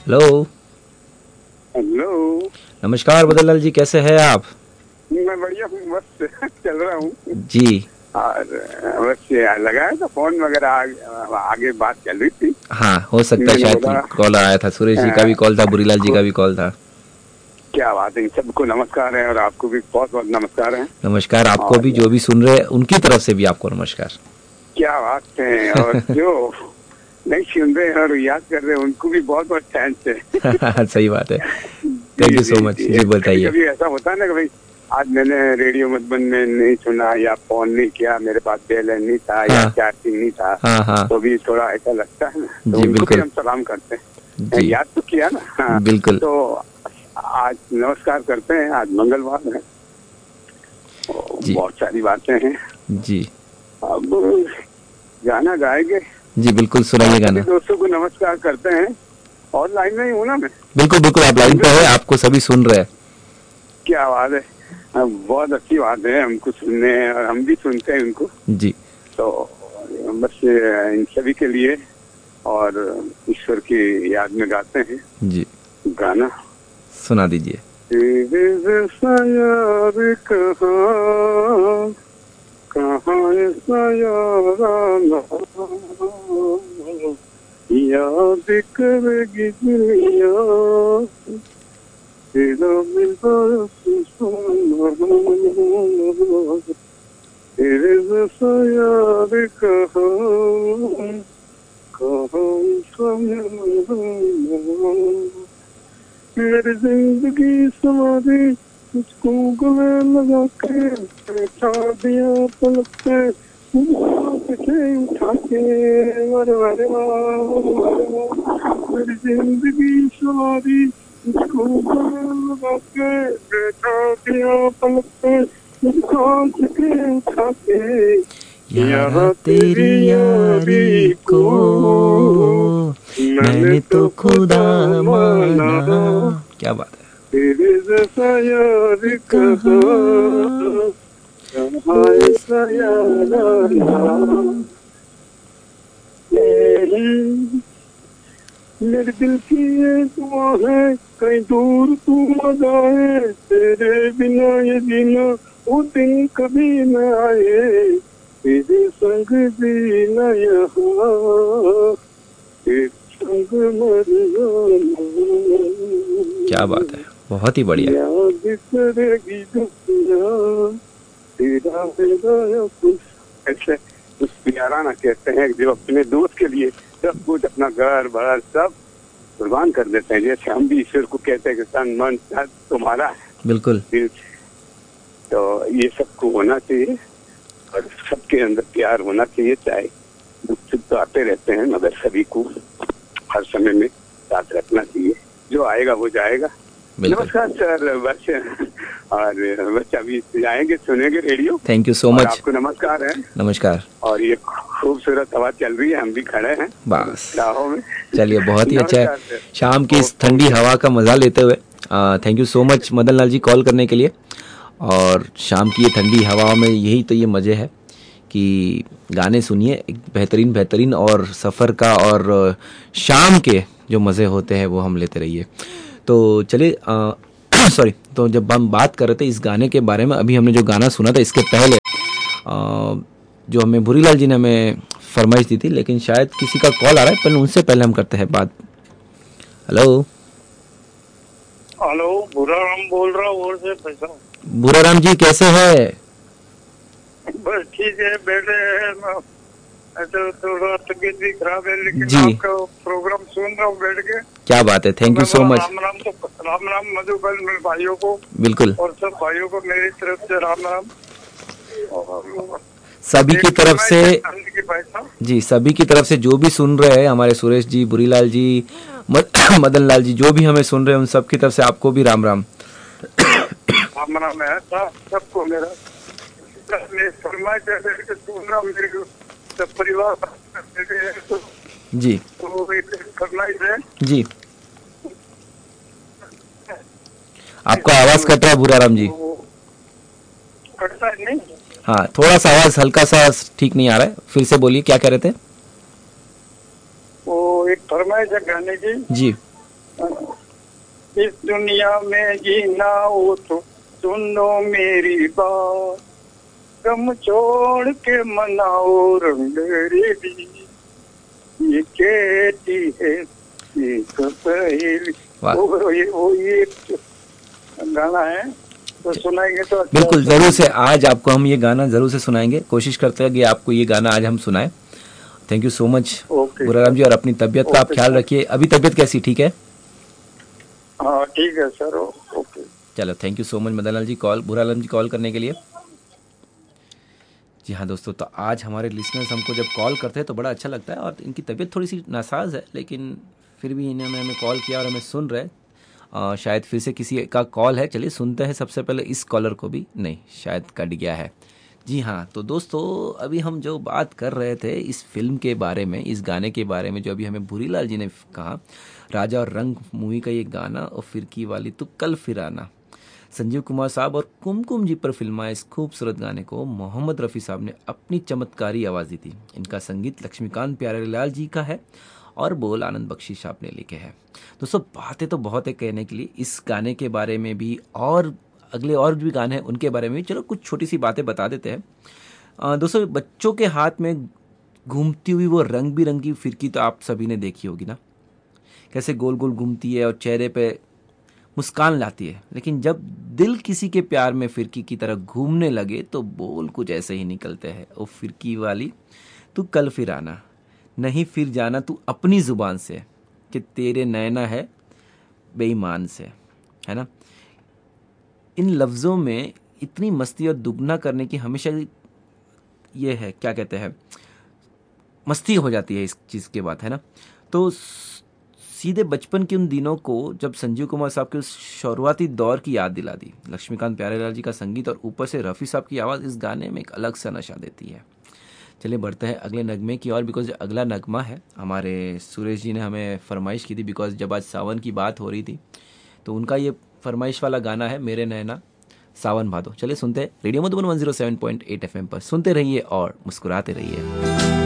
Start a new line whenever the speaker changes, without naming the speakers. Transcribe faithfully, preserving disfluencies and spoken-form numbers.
Hello
hello.
नमस्कार बदललाल जी, कैसे हैं आप?
मैं बढ़िया हूँ, बस चल रहा हूँ
जी।
और बस लगाया था फोन वगैरह, आगे, आगे बात चल रही थी।
हाँ, हो सकता है
मैंने
शायद
बोला
कॉल आया था, सुरेश जी का भी कॉल था, बुरीलाल जी का भी कॉल था।
क्या बात है, सबको नमस्कार है और आपको भी बहुत बहुत नमस्कार है।
नमस्कार आपको
और
भी, जो भी सुन रहे हैं उनकी तरफ से भी आपको नमस्कार।
क्या बात है, और जो नहीं सुन रहे हैं और याद कर रहे हैं उनको भी बहुत बहुत थैंक्स है।
सही बात है,
जी
thank you so
ji
much.
जी।
जी
कभी
बताइए।
कभी ऐसा होता है ना कि भाई आज मैंने रेडियो मधुबन में नहीं सुना या फोन नहीं किया, मेरे पास बैलेंस नहीं था या
हाँ
चार्जिंग नहीं था,
हाँ हाँ।
तो भी थोड़ा ऐसा लगता है ना, तो
जी
उनको भी
बिल्कुल।
हम सलाम करते हैं।
जी
याद तो किया ना। हाँ,
बिल्कुल।
तो आज नमस्कार करते हैं, आज मंगलवार है,
जी
बहुत सारी बातें हैं।
जी
अब गाना गाएंगे
जी बिल्कुल,
और
सुनाइए
सभी
गाना।
दोस्तों को नमस्कार करते हैं। और लाइन में ही हूँ ना मैं।
बिल्कुल बिल्कुल, आप लाइन पे है, आपको सभी सुन रहे हैं।
क्या बात है, बहुत अच्छी बात है, हमको सुनने हैं और हम भी सुनते हैं उनको।
जी
तो बस इन सभी के लिए और ईश्वर की याद में गाते हैं
जी,
गाना।
सुना दीजिए।
तेरे जैसा यार कहाँ, कहाँ ऐसा याराना, याद करेगी दुनिया तेरा मेरा अफसाना, तेरे जैसा यार कहाँ, कहाँ ऐसा याराना, मेरी जिंदगी सवारी तुझको गले लगा के बैठा दिया पलक पे, उठा उठा के वर वर मेरी जिंदगी सवारी तुझको गले लगा के बैठा दिया पलक पे, उठा के उठा के
यारा तेरी यारी को मैंने तो खुदा माना। क्या बात है।
तेरे जैसा यार कहाँ, कहाँ ऐसा याराना, मेरे दिल की ये दुआ है कहीं दूर तू न जाए, तेरे बिना ये जीना वो दिन कभी न आए, तेरे संग जीना यहाँ, तेरे संग मर जाना,
क्या बात है, बहुत ही बढ़िया।
याद करेगी दुनिया तेरा मेरा कुछ ऐसे कुछ प्याराना कहते हैं जो अपने दोस्त के लिए सब कुछ अपना घर बार सब कुर्बान कर देते हैं, जैसे हम भी ईश्वर को कहते हैं कि तन मन धन तुम्हारा है
बिल्कुल।
दिल। तो ये सबको होना चाहिए और सबके अंदर प्यार होना चाहिए, चाहे दुख सुख तो आते रहते हैं मगर सभी को हर समय में साथ रखना चाहिए, जो आएगा वो जाएगा। नमस्कार सर, बस और बस अभी जाएंगे सुनेंगे radio.
Thank you so much.
आपको नमस्कार है।
नमस्कार।
और ये खूबसूरत हवा चल रही है, हम भी खड़े हैं
बस
राहों में।
चलिए, बहुत ही अच्छा है, शाम की इस ठंडी हवा का मजा लेते हुए। Thank you so much Madan Lal ji call करने के लिए। और शाम की ये ठंडी हवा में यही तो ये मज़े है कि गाने सुनिए एक बेहतरीन बेहतरीन, और सफ़र का और शाम के जो मज़े होते हैं वो हम लेते रहिए। तो चलिए, सॉरी, तो जब हम बात कर रहे थे इस गाने के बारे में, अभी हमने जो गाना सुना था इसके पहले आ, जो हमें बुरीलाल जी ने हमें फरमाइश दी थी, लेकिन शायद किसी का कॉल आ रहा है, पर उनसे पहले हम करते हैं बात। हेलो
हेलो, भूराराम बोल रहा हूँ से पैसा।
भूराराम जी कैसे है?
बस ठीक है, बैठे हैं ना, ऐसे थोड़ा तबीयत भी खराब है लेकिन
जी।
आपका प्रोग्राम सुन रहा हूँ बैठ के।
क्या बात है, thank you so much.
Ram Ram, तो राम राम मधुबन में भाइयों को
बिल्कुल,
और सब भाइयों को मेरी तरफ से राम राम। और
सभी की तरफ से
की
जी, सभी की तरफ से जो भी सुन रहे हैं, हमारे सुरेश जी, बुरीलाल जी, मद, मदन लाल जी, जो भी हमें सुन रहे हैं, उन सब की तरफ से आपको भी राम राम।
राम राम है सबको मेरा। सुन रहा हूँ, मेरे सब परिवार तो
जी
तो एक फरमाइश है
जी। आपका आवाज कट रहा है भूराराम जी।
कटता है नहीं?
हाँ, थोड़ा सा आवाज हल्का सा ठीक नहीं आ रहा है, फिर से बोलिए, क्या कह रहे थे?
वो एक फरमाइश है गाने की।
जी।
इस दुनिया में जीना हो तो सुनो मेरी बात, गम छोड़ के मनाओ रंग रेडी, ये कहती है एक पहेली। वो ये वो ये गाना है तो सुनाएंगे तो अच्छा।
बिल्कुल, जरूर से आज आपको हम ये गाना जरूर से सुनाएंगे, कोशिश करते हैं कि आपको ये गाना आज हम सुनाएं। थैंक यू सो मच बुराराम जी, और अपनी तबीयत का आप ख्याल रखिए। अभी तबीयत कैसी, ठीक है?
हाँ ठीक है सर, ओके।
चलो, thank you so much Madan Lal ji call बुराराम ji call करने के लिए। जी हाँ दोस्तों, तो आज हमारे लिसनर्स हमको जब कॉल करते हैं तो बड़ा अच्छा लगता है, और इनकी तबीयत थोड़ी सी नासाज है, लेकिन फिर भी इन्होंने हमें कॉल किया और हमें सुन रहे। आ, शायद फिर से किसी का कॉल है, चलिए सुनते हैं सबसे पहले इस कॉलर को भी। नहीं, शायद कट गया है। जी हाँ, तो दोस्तों अभी हम जो बात कर रहे थे इस फिल्म के बारे में, इस गाने के बारे में, जो अभी हमें भूरीलाल जी ने कहा, राजा और रंग मूवी का ये गाना और फिरकी वाली तू कल फिर आना, संजीव कुमार साहब और कुमकुम जी पर फिल्माए इस खूबसूरत गाने को मोहम्मद रफ़ी साहब ने अपनी चमत्कारी आवाज़ दी थी। इनका संगीत लक्ष्मीकांत प्यारेलाल जी का है और बोल आनंद बख्शी साहब ने लिखे हैं। दोस्तों बातें तो बहुत है कहने के लिए इस गाने के बारे में भी, और अगले और भी गाने हैं उनके बारे में भी। चलो कुछ छोटी सी बातें बता देते हैं। दोस्तों बच्चों के हाथ में घूमती हुई वो रंग बिरंगी फिरकी तो आप सभी ने देखी होगी ना, कैसे गोल गोल घूमती है और चेहरे पे मुस्कान लाती है। लेकिन जब दिल किसी के प्यार में फिरकी की तरह घूमने लगे तो बोल कुछ ऐसे ही निकलते हैं। ओ फिरकी वाली तू कल फिर आना, नहीं फिर जाना तू अपनी जुबान से, कि तेरे नैना है बेईमान से, है ना। इन लफ्ज़ों में इतनी मस्ती और दुगना करने की हमेशा ये है, क्या कहते हैं, मस्ती हो जाती है इस चीज़ के बाद, है ना। तो सीधे बचपन के उन दिनों को जब संजीव कुमार साहब के उस शुरुआती दौर की याद दिला दी। लक्ष्मीकांत प्यारेलाल जी का संगीत और ऊपर से रफ़ी साहब की आवाज़ इस गाने में एक अलग सा नशा देती है। चलिए बढ़ते हैं अगले नगमे की और, बिकॉज अगला नगमा है हमारे सुरेश जी ने हमें फरमाइश की थी, बिकॉज जब आज सावन की बात हो रही थी तो उनका ये फरमाइश वाला गाना है मेरे नैना सावन भादो। चलिए सुनते हैं radio Madhuban one zero seven point eight F M पर। सुनते रहिए और मुस्कुराते रहिए।